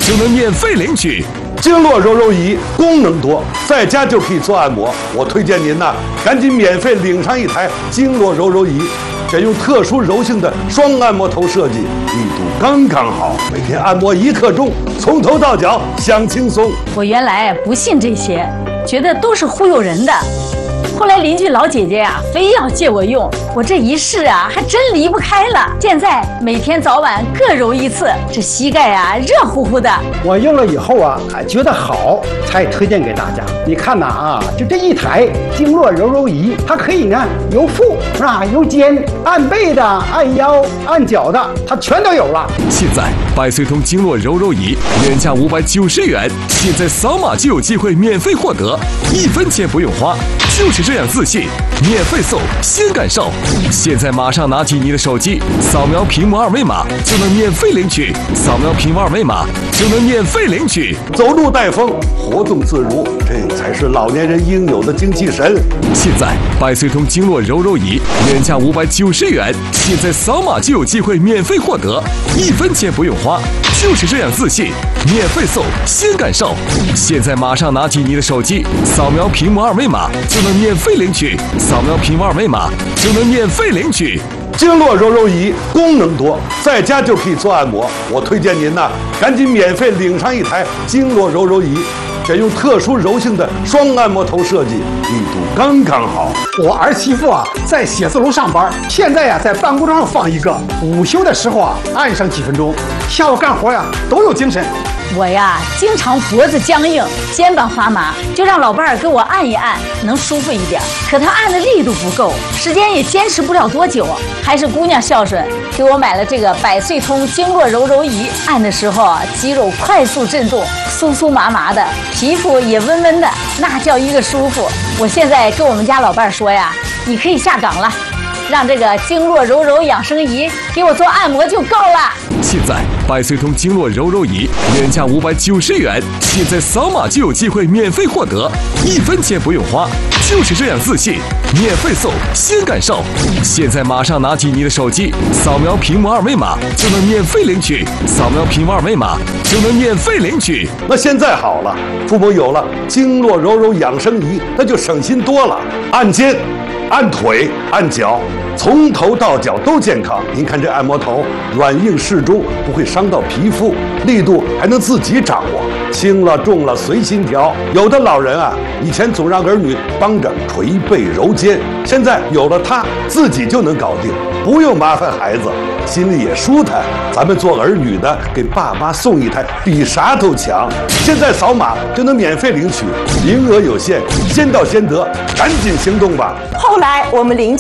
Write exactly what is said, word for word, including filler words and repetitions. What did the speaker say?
就能免费领取。 经络柔柔仪功能多，在家就可以做按摩。我推荐您呐，赶紧免费领上一台经络柔柔仪，选用特殊柔性的双按摩头设计，力度刚刚好，每天按摩一刻钟，从头到脚享轻松。 我原来不信这些，觉得都是忽悠人的。后来邻居老姐姐呀、啊，非要借我用，我这一试啊，还真离不开了。现在每天早晚各揉一次，这膝盖啊热乎乎的。 我用了以后啊，还觉得好，才推荐给大家。你看呐啊，就这一台经络柔柔仪，它可以呢由腹是吧，由肩按背的、按腰、按脚的，它全都有了。 现在百岁通经络柔柔仪原价五百九十元，现在扫码就有机会免费获得，一分钱不用花。就是这样自信，免费送，先感受。现在马上拿起你的手机，扫描屏幕二维码就能免费领取。扫描屏幕二维码就能免费领取。 走路带风，活动自如，这才是老年人应有的精气神。 现在百岁通经络柔柔仪原价五百九十元，现在扫码就有机会免费获得，一分钱不用花。就是这样自信，免费送，先感受。现在马上拿起你的手机，扫描屏幕二维码就能免费领取。扫描屏幕二维码就能免费领取。 经络柔柔仪功能多，在家就可以做按摩。我推荐您呐，赶紧免费领上一台经络柔柔仪，选用特殊柔性的双按摩头设计，力度刚刚好。 我儿媳妇啊，在写字楼上班，现在呀、啊、在办公桌上放一个，午休的时候啊按上几分钟，下午干活呀都有精神。 我呀，经常脖子僵硬，肩膀发麻，就让老伴儿给我按一按，能舒服一点。可他按的力度不够，时间也坚持不了多久。还是姑娘孝顺，给我买了这个百岁通经络柔柔仪，按的时候啊，肌肉快速震动，酥酥麻麻的，皮肤也温温的，那叫一个舒服。我现在跟我们家老伴儿说呀，你可以下岗了。让这个经络柔柔养生仪给我做按摩就够了。 现在百岁通经络柔柔仪原价五百九十元，现在扫码就有机会免费获得，一分钱不用花。就是这样自信，免费送，先感受。现在马上拿起你的手机，扫描屏幕二维码就能免费领取。扫描屏幕二维码就能免费领取。 那现在好了，父母有了经络柔柔养生仪，那就省心多了。按肩、按腿、按脚，从头到脚都健康。您看这按摩头软硬适中，不会伤到皮肤，力度还能自己掌握，轻了重了随心调。有的老人啊，以前总让儿女帮着捶背揉肩，现在有了它，自己就能搞定，不用麻烦孩子，心里也舒坦。咱们做儿女的，给爸妈送一台，比啥都强。现在扫码就能免费领取，名额有限，先到先得，赶紧行动吧。 后来我们邻居